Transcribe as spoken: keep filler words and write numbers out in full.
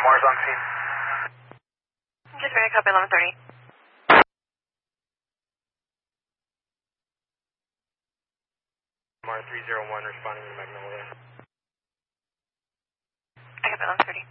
Mars on scene. Just very copy eleven thirty. Mars three zero one responding to Magnolia. I copy eleven thirty.